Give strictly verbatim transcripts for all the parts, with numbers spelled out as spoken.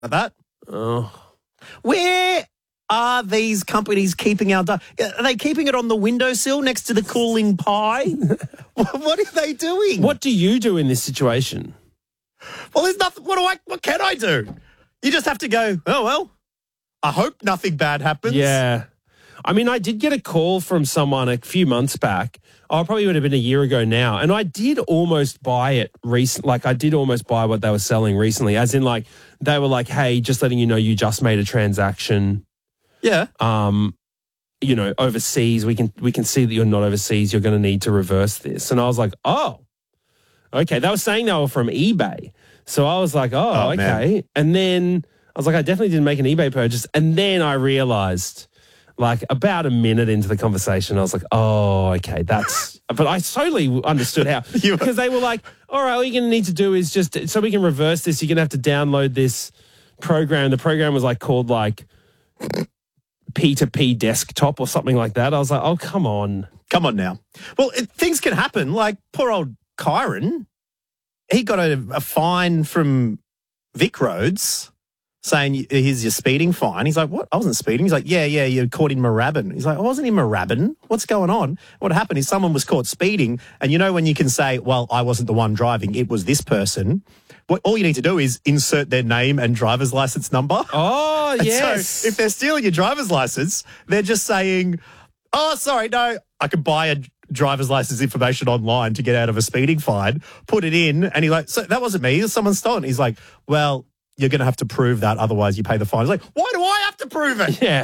that. Oh. Where are these companies keeping our data? Are they keeping it on the windowsill next to the cooling pie? What are they doing? What do you do in this situation? Well, there's nothing. What do I? What can I do? You just have to go, oh, well, I hope nothing bad happens. Yeah. I mean, I did get a call from someone a few months back. Oh, it probably would have been a year ago now. And I did almost buy it recent. Like, I did almost buy what they were selling recently, as in, like, they were like, hey, just letting you know you just made a transaction. Yeah. Um, you know, overseas. We can we can see that you're not overseas. You're going to need to reverse this. And I was like, oh, okay. They were saying they were from eBay. So I was like, oh, Oh, okay. man. And then I was like, I definitely didn't make an eBay purchase. And then I realized, like, about a minute into the conversation, I was like, oh, okay, that's... But I totally understood how. You were- Because they were like, all right, all you're going to need to do is just... So we can reverse this, you're going to have to download this program. The program was, like, called, like, P two P desktop or something like that. I was like, oh, come on. Come on now. Well, it, things can happen. Like, poor old Kyron, he got a, a fine from Vic Roads saying, here's your speeding fine. He's like, what? I wasn't speeding. He's like, yeah, yeah, you're caught in Moorabbin. He's like, I wasn't in Moorabbin. What's going on? What happened is someone was caught speeding. And you know when you can say, well, I wasn't the one driving, it was this person. What all you need to do is insert their name and driver's license number. Oh, And yes. So if they're stealing your driver's license, they're just saying, oh, sorry, no, I could buy a driver's license information online to get out of a speeding fine, put it in, and he's like, so that wasn't me, someone stole it. He's like, well, you're going to have to prove that, otherwise you pay the fine. He's like, why do I have to prove it? Yeah.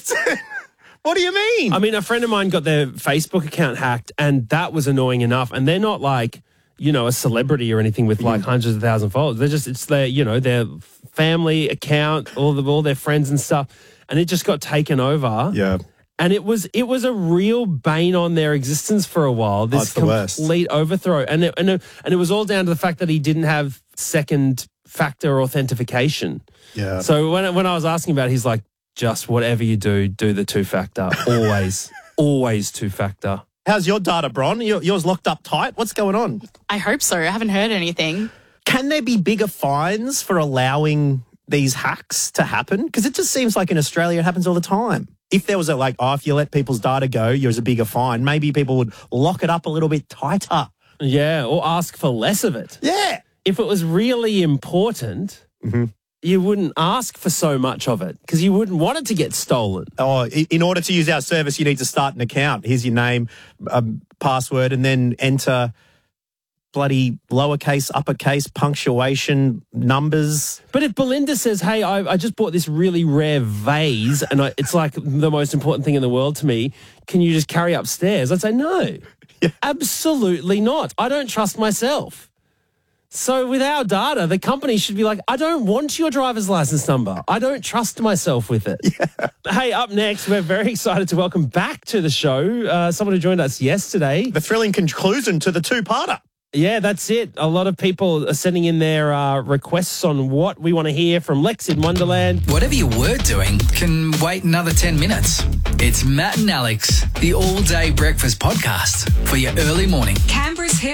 What do you mean? I mean, a friend of mine got their Facebook account hacked, and that was annoying enough. And they're not like, you know, a celebrity or anything with like hundreds of thousands of followers. They're just, it's their, you know, their family account, all the all their friends and stuff. And it just got taken over. Yeah. And it was it was a real bane on their existence for a while. This Oh, it's the worst. complete overthrow, and it, and it, and it was all down to the fact that he didn't have second factor authentication. Yeah. So when when I was asking about it, he's like, just whatever you do, do the two factor. Always, always two factor. How's your data, Bron? Your, yours locked up tight? What's going on? I hope so. I haven't heard anything. Can there be bigger fines for allowing these hacks to happen? Because it just seems like in Australia it happens all the time. If there was a like, oh, if you let people's data go, there's a bigger fine, maybe people would lock it up a little bit tighter. Yeah, or ask for less of it. Yeah. If it was really important, Mm-hmm. you wouldn't ask for so much of it because you wouldn't want it to get stolen. Oh, i- in order to use our service, you need to start an account. Here's your name, um, password, and then enter bloody lowercase, uppercase, punctuation, numbers. But if Belinda says, hey, I, I just bought this really rare vase and I, it's like the most important thing in the world to me, can you just carry upstairs? I'd say, no, Yeah. absolutely not. I don't trust myself. So with our data, the company should be like, I don't want your driver's license number. I don't trust myself with it. Yeah. Hey, up next, we're very excited to welcome back to the show uh, someone who joined us yesterday. The thrilling conclusion to the two-parter. Yeah, that's it. A lot of people are sending in their uh, requests on what we want to hear from Lex in Wonderland. Whatever you were doing can wait another ten minutes. It's Matt and Alex, the all-day breakfast podcast for your early morning. Canberra's hit